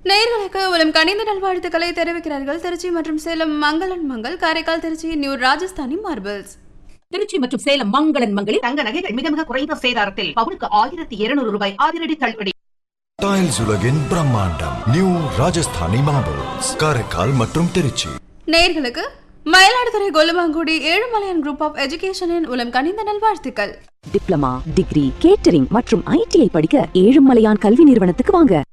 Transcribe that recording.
நேயர்களுக்கு உலம் கனிந்த நல்வாழ்த்துக்களை தெரிவிக்கிறார்கள் திருச்சி மற்றும் சேலம் மங்களன் மங்கள், காரைக்கால் திருச்சி நியூ ராஜஸ்தானி மார்பிள்ஸ். திருச்சி மற்றும் சேலம் மங்களன் மங்களில் தங்க நகைகள் மிக மிக குறைந்த சேதாரத்தில் பவுனுக்கு 1200 ரூபாய் அதிரடி தள்ளுபடி. டைல்ஸ் உலகின் பிரம்மாண்டம் நியூ ராஜஸ்தானி மார்பிள்ஸ், காரைக்கால் மற்றும் திருச்சி. நேயர்களுக்கு மயிலாடுதுறை கொல்லுமாங்குடி ஏழுமலையான் குரூப் ஆஃப் எஜுகேஷனின் உலம் கனிந்த நல்வாழ்த்துக்கள். டிப்ளமா, டிகிரி, கேட்டரிங் மற்றும் ITI படிக்க ஏழுமலையான் கல்வி நிறுவனத்துக்கு வாங்க.